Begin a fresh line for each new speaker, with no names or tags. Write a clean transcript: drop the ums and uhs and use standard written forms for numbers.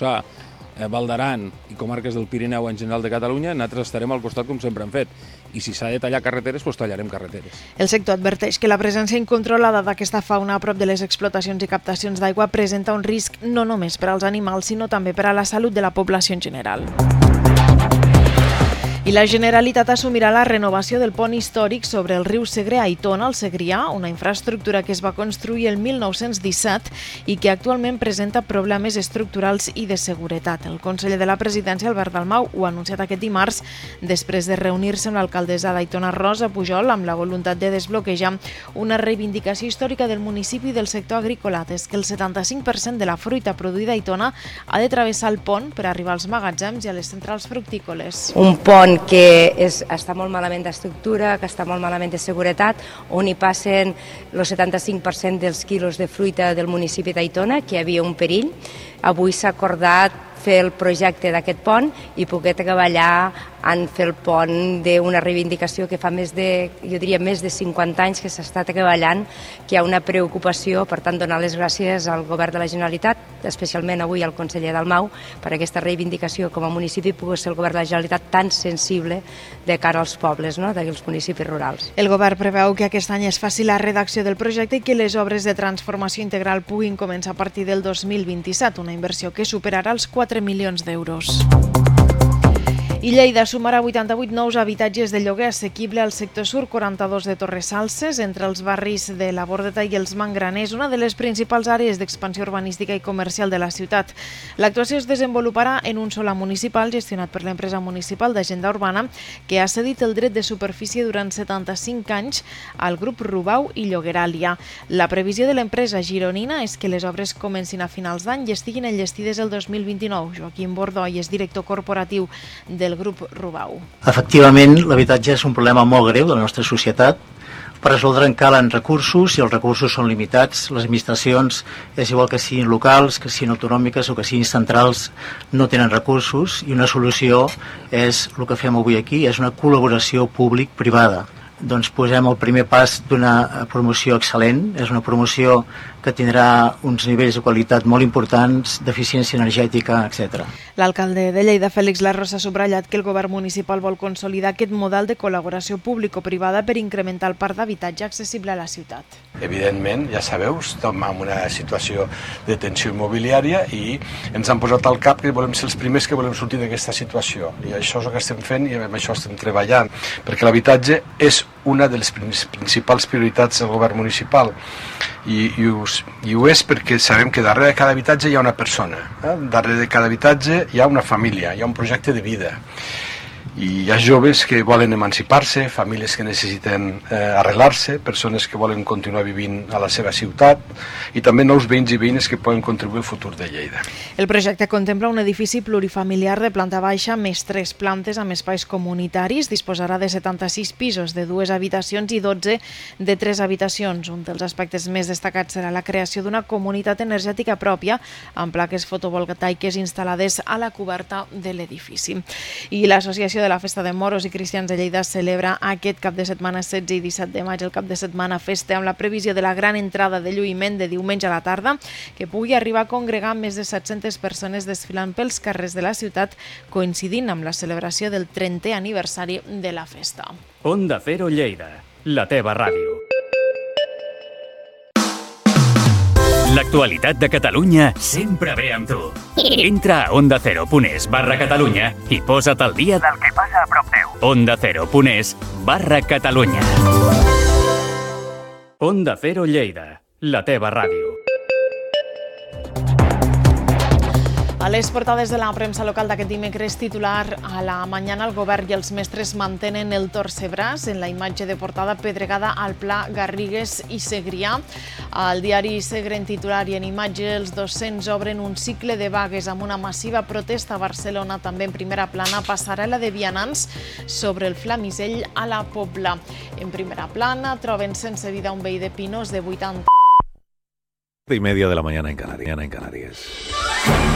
Lluçà, Val d'Aran i comarques del Pirineu en general de Catalunya, nosaltres estarem al costat com sempre hem fet. I si s'ha de tallar carreteres, doncs tallarem carreteres.
El sector adverteix que la presència incontrolada d'aquesta fauna a prop de les explotacions i captacions d'aigua presenta un risc no només per als animals, sinó també per a la salut de la població en general. I la Generalitat assumirà la renovació del pont històric sobre el riu Segre a Aitona, al Segrià, una infraestructura que es va construir el 1917 i que actualment presenta problemes estructurals i de seguretat. El conseller de la Presidència, Albert Dalmau, ho ha anunciat aquest dimarts després de reunir-se amb l'alcaldessa d'Aitona, Rosa Pujol, amb la voluntat de desbloquejar una reivindicació històrica del municipi i del sector agrícola, des que el 75% de la fruita produïda a Aitona ha de travessar el pont per arribar als magatzems i a les centrals fructícoles.
Un pont que està molt malament d'estructura, que està molt malament de seguretat, on hi passen el 75% dels quilos de fruita del municipi d'Aitona, que hi havia un perill. Avui s'ha acordat fer el projecte d'aquest pont i poder treballar en fer el pont d'una reivindicació que fa més de 50 anys que s'està treballant, que hi ha una preocupació, per tant donar les gràcies al govern de la Generalitat, especialment avui al conseller Dalmau, per aquesta reivindicació com a municipi pugui ser el govern de la Generalitat tan sensible de cara als pobles, no?, dels municipis rurals.
El govern preveu que aquest any es faci la redacció del projecte i que les obres de transformació integral puguin començar a partir del 2027, una inversió que superarà els 4 milions d'euros. I Lleida sumarà 88 nous habitatges de lloguer assequible al sector sur, 42 de Torresalses, entre els barris de la Bordeta i els Mangraners, una de les principals àrees d'expansió urbanística i comercial de la ciutat. L'actuació es desenvoluparà en un solar municipal gestionat per l'empresa municipal d'Agenda Urbana, que ha cedit el dret de superfície durant 75 anys al grup Rubau i Llogueralia. La previsió de l'empresa gironina és que les obres comencin a finals d'any i estiguin enllestides el 2029. Joaquim Bordoi és director corporatiu del grup Rubau.
Efectivament, l'habitatge és un problema molt greu de la nostra societat. Per resoldre en calen recursos i els recursos són limitats. Les administracions, és igual que siguin locals, que siguin autonòmiques o que siguin centrals, no tenen recursos i una solució és el que fem avui aquí, és una col·laboració públic-privada. Doncs posem el primer pas d'una promoció excel·lent, és una promoció que tindrà uns nivells de qualitat molt importants, d'eficiència energètica, etc.
L'alcalde de Lleida, Fèlix Larros, ha subratllat que el govern municipal vol consolidar aquest model de col·laboració público-privada per incrementar el parc d'habitatge accessible a la ciutat.
Evidentment, ja sabeu, estem en una situació de tensió immobiliària i ens han posat al cap que volem ser els primers que volem sortir d'aquesta situació. I això és el que estem fent i amb això estem treballant, perquè l'habitatge és una de les principals prioritats del govern municipal i ho és perquè sabem que darrere de cada habitatge hi ha una persona, darrere de cada habitatge hi ha una família, hi ha un projecte de vida. I hi ha joves que volen emancipar-se, famílies que necessiten arreglar-se, persones que volen continuar vivint a la seva ciutat i també nous veïns i veïnes que poden contribuir al futur de Lleida.
El projecte contempla un edifici plurifamiliar de planta baixa més 3 plantes amb espais comunitaris. Disposarà de 76 pisos de 2 habitacions i 12 de 3 habitacions. Un dels aspectes més destacats serà la creació d'una comunitat energètica pròpia amb plaques fotovoltaiques instal·lades a la coberta de l'edifici. I l'Associació de la Festa de Moros i Cristians de Lleida celebra aquest cap de setmana 16 i 17 de maig el cap de setmana festa amb la previsió de la gran entrada de lluïment de diumenge a la tarda que pugui arribar a congregar més de 700 persones desfilant pels carrers de la ciutat coincidint amb la celebració del 30è aniversari de la festa.
Onda Cero Lleida, la teva ràdio. L'actualitat de Catalunya sempre ve amb tu. Entra a ondacero.es/Catalunya i posa't al dia del que passa a prop teu. ondacero.es/Catalunya. Onda Cero Lleida, la teva ràdio.
A les portades de la premsa local d'aquest dimecres, titular: a la mañana el govern i els mestres mantenen el torcebràs. En la imatge de portada, pedregada al Pla, Garrigues i Segrià. Al diari Segre, en titular i en imatge, els docents obren un cicle de vagues amb una massiva protesta a Barcelona. També en primera plana, passarel·la de vianants sobre el Flamisell a la Pobla. En primera plana, troben sense vida un veí de Pinós de 80.
7:30 de la mañana en Canarias.